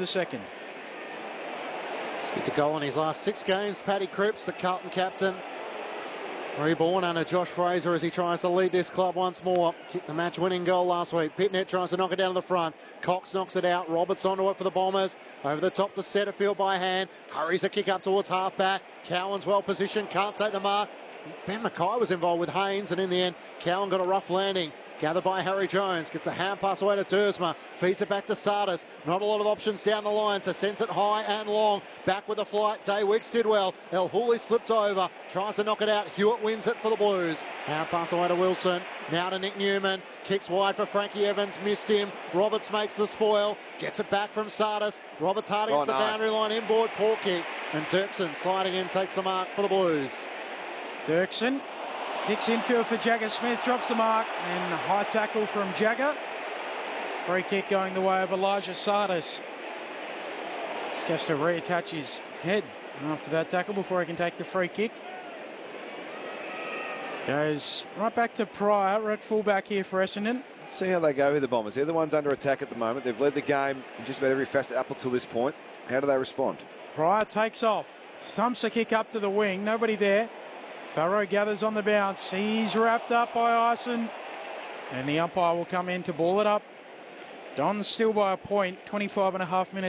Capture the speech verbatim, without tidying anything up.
the second. He's get to goal in his last six games. Paddy Cripps, the Carlton captain, reborn under Josh Fraser as he tries to lead this club once more. Kicked the match-winning goal last week. Pitnet tries to knock it down to the front. Cox knocks it out. Roberts onto it for the Bombers. Over the top to Setterfield by hand. Hurries a kick up towards half-back. Cowan's well positioned. Can't take the mark. Ben Mackay was involved with Haynes, and in the end, Cowan got a rough landing. Gathered by Harry Jones, gets a hand pass away to Dersma, feeds it back to Sardis. Not a lot of options down the line, so sends it high and long. Back with the flight, Day Wicks did well. El Hooley slipped over, tries to knock it out. Hewitt wins it for the Blues. Hand pass away to Wilson, now to Nick Newman. Kicks wide for Frankie Evans, missed him. Roberts makes the spoil, gets it back from Sardis. Roberts hard against oh, no. the boundary line, inboard, poor kick. And Dirksen sliding in, takes the mark for the Blues. Dirksen kicks infield for Jagger Smith, drops the mark, and a high tackle from Jagger. Free kick going the way of Elijah Sardis. Just has to reattach his head after that tackle before he can take the free kick. Goes right back to Pryor, at fullback here for Essendon. See how they go with the Bombers. They're the ones under attack at the moment. They've led the game in just about every facet up until this point. How do they respond? Pryor takes off, thumps a kick up to the wing, nobody there. Farrow gathers on the bounce. He's wrapped up by Ison. And the umpire will come in to ball it up. Don still by a point, twenty-five and a half minutes.